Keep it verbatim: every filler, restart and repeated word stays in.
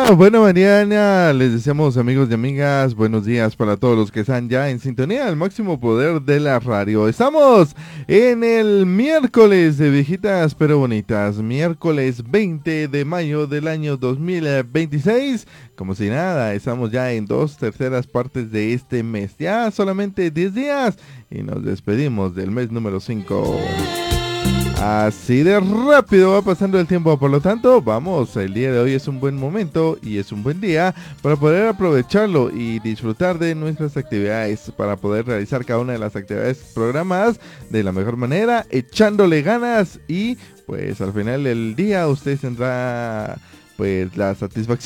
Buena mañana, les deseamos amigos y amigas, buenos días para todos los que están ya en sintonía al máximo poder de la radio. Estamos en el miércoles de viejitas pero bonitas, miércoles veinte de mayo del año dos mil veintiséis. Como si nada, estamos ya en dos terceras partes de este mes, ya solamente diez días y nos despedimos del mes número cinco. Así de rápido va pasando el tiempo, por lo tanto, vamos, el día de hoy es un buen momento y es un buen día para poder aprovecharlo y disfrutar de nuestras actividades, para poder realizar cada una de las actividades programadas de la mejor manera, echándole ganas y pues al final del día usted tendrá pues la satisfacción